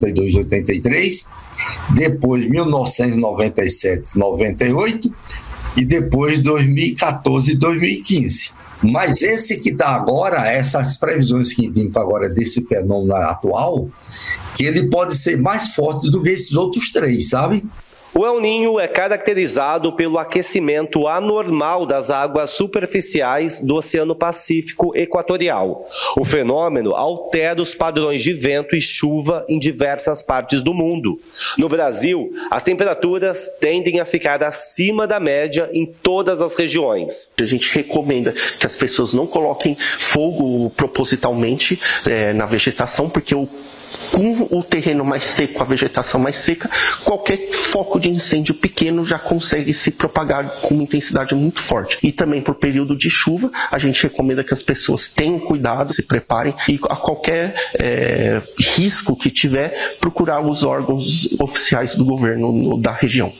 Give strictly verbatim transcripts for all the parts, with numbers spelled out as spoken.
e dois, oitenta e três, depois mil novecentos e noventa e sete, noventa e oito e depois dois mil e quatorze e dois mil e quinze. Mas esse que está agora, essas previsões que vêm agora desse fenômeno atual, que ele pode ser mais forte do que esses outros três, sabe? O El Niño é caracterizado pelo aquecimento anormal das águas superficiais do Oceano Pacífico Equatorial. O fenômeno altera os padrões de vento e chuva em diversas partes do mundo. No Brasil, as temperaturas tendem a ficar acima da média em todas as regiões. A gente recomenda que as pessoas não coloquem fogo propositalmente é, na vegetação, porque o com o terreno mais seco, a vegetação mais seca, qualquer foco de incêndio pequeno já consegue se propagar com uma intensidade muito forte. E também por período de chuva, a gente recomenda que as pessoas tenham cuidado, se preparem e a qualquer é, risco que tiver, procurar os órgãos oficiais do governo no, da região.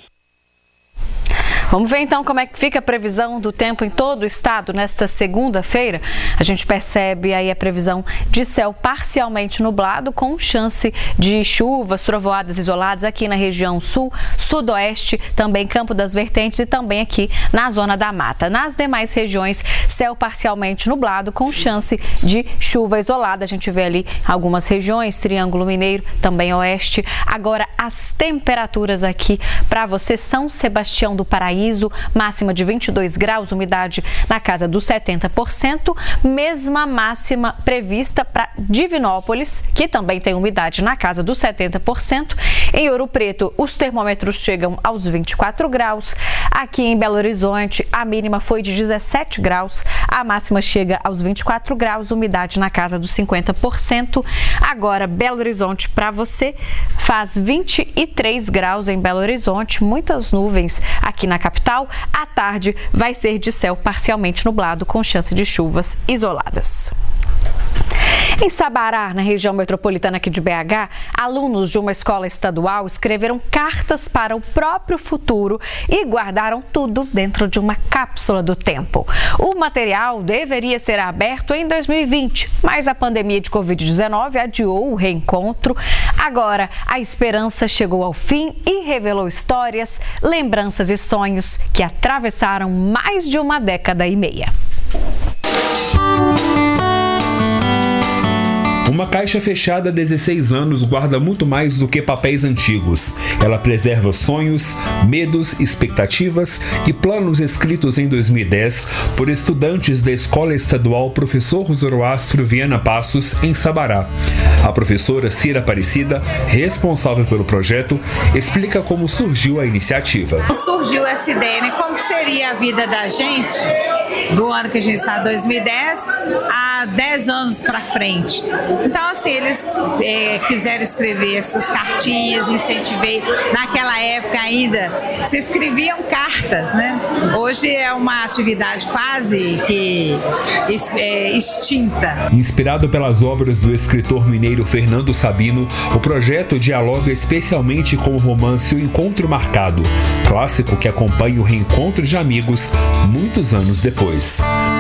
Vamos ver então como é que fica a previsão do tempo em todo o estado nesta segunda-feira. A gente percebe aí a previsão de céu parcialmente nublado com chance de chuvas, trovoadas isoladas aqui na região sul, sudoeste, também Campo das Vertentes e também aqui na zona da mata. Nas demais regiões, céu parcialmente nublado com chance de chuva isolada. A gente vê ali algumas regiões, Triângulo Mineiro, também oeste. Agora as temperaturas aqui para você, São Sebastião do Paraíso, máxima de vinte e dois graus, umidade na casa dos setenta por cento, mesma máxima prevista para Divinópolis, que também tem umidade na casa dos setenta por cento. Em Ouro Preto, os termômetros chegam aos vinte e quatro graus. Aqui em Belo Horizonte, a mínima foi de dezessete graus, a máxima chega aos vinte e quatro graus, umidade na casa dos cinquenta por cento. Agora, Belo Horizonte para você, faz vinte e três graus em Belo Horizonte, muitas nuvens aqui na capital. À tarde vai ser de céu parcialmente nublado com chance de chuvas isoladas. Em Sabará, na região metropolitana aqui de B H, alunos de uma escola estadual escreveram cartas para o próprio futuro e guardaram tudo dentro de uma cápsula do tempo. O material deveria ser aberto em dois mil e vinte, mas a pandemia de covid dezenove adiou o reencontro. Agora, a esperança chegou ao fim e revelou histórias, lembranças e sonhos que atravessaram mais de uma década e meia. Uma caixa fechada há dezesseis anos guarda muito mais do que papéis antigos. Ela preserva sonhos, medos, expectativas e planos escritos em dois mil e dez por estudantes da Escola Estadual Professor Zoroastro Viana Passos, em Sabará. A professora Cira Aparecida, responsável pelo projeto, explica como surgiu a iniciativa. Surgiu essa ideia, né? Como seria a vida da gente do ano que a gente está, dois mil e dez, há dez anos para frente. Então, assim, eles é, quiseram escrever essas cartinhas, incentivei. Naquela época ainda se escreviam cartas, né? Hoje é uma atividade quase que é, extinta. Inspirado pelas obras do escritor mineiro Fernando Sabino, o projeto dialoga especialmente com o romance O Encontro Marcado, clássico que acompanha o reencontro de amigos muitos anos depois.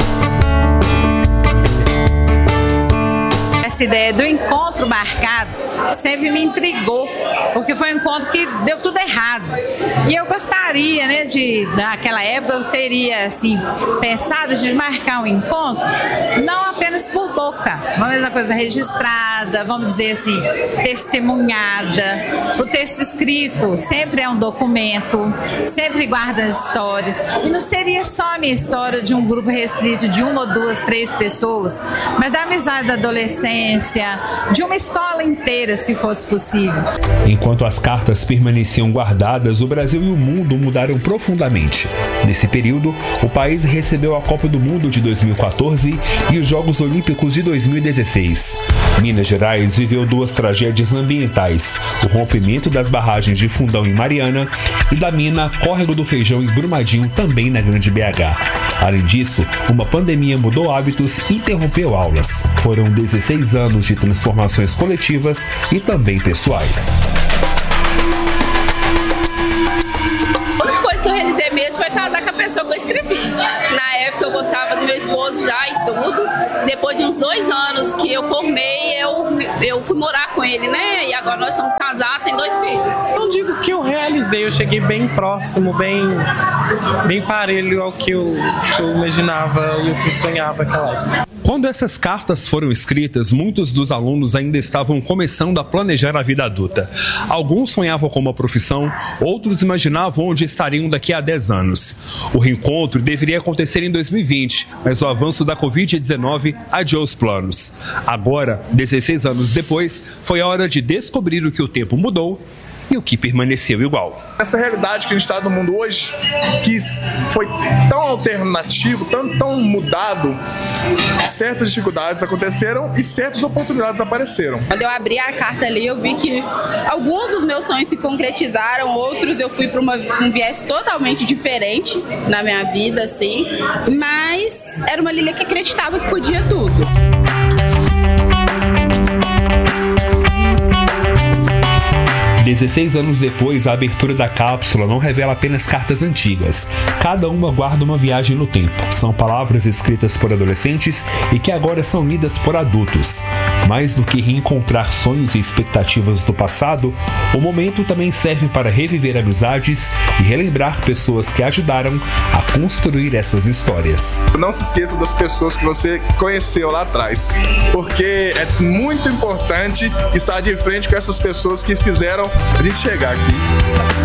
Essa ideia do encontro marcado sempre me intrigou, porque foi um encontro que deu tudo errado. E eu gostaria, né, de, naquela época, eu teria, assim, pensado de marcar um encontro, não apenas por boca, uma mesma coisa registrada, vamos dizer assim, testemunhada. O texto escrito sempre é um documento, sempre guarda a história. E não seria só a minha história de um grupo restrito de uma ou duas, três pessoas, mas da amizade da adolescência, de uma escola inteira, se fosse possível. Enquanto as cartas permaneciam guardadas, o Brasil e o mundo mudaram profundamente. Nesse período, o país recebeu a Copa do Mundo de dois mil e quatorze e os Jogos Olímpicos de dois mil e dezesseis. Minas Gerais viveu duas tragédias ambientais: o rompimento das barragens de Fundão em Mariana e da mina Córrego do Feijão em Brumadinho, também na Grande B H. Além disso, uma pandemia mudou hábitos e interrompeu aulas. Foram dezesseis anos de transformações coletivas e também pessoais. A única coisa que eu realizei mesmo foi casar com a pessoa que eu escrevi. Na época eu gostava do meu esposo já e tudo. Depois de uns dois anos que eu formei, eu, eu fui morar com ele, né? E agora nós somos casados, tem dois filhos. Eu digo que eu realizei, eu cheguei bem próximo, bem, bem parelho ao que eu, que eu imaginava e o que sonhava naquela época. Quando essas cartas foram escritas, muitos dos alunos ainda estavam começando a planejar a vida adulta. Alguns sonhavam com uma profissão, outros imaginavam onde estariam daqui a dez anos. O reencontro deveria acontecer em dois mil e vinte, mas o avanço da covid dezenove adiou os planos. Agora, dezesseis anos depois, foi a hora de descobrir o que o tempo mudou e o que permaneceu igual. Essa realidade que a gente está no mundo hoje, que foi tão alternativo, tão, tão mudado, certas dificuldades aconteceram e certas oportunidades apareceram. Quando eu abri a carta ali, eu vi que alguns dos meus sonhos se concretizaram, outros eu fui para um viés totalmente diferente na minha vida, assim, mas era uma Lília que acreditava que podia tudo. dezesseis anos depois, a abertura da cápsula não revela apenas cartas antigas. Cada uma guarda uma viagem no tempo. São palavras escritas por adolescentes e que agora são lidas por adultos. Mais do que reencontrar sonhos e expectativas do passado, o momento também serve para reviver amizades e relembrar pessoas que ajudaram a construir essas histórias. Não se esqueça das pessoas que você conheceu lá atrás, porque é muito importante estar de frente com essas pessoas que fizeram a gente chegar aqui.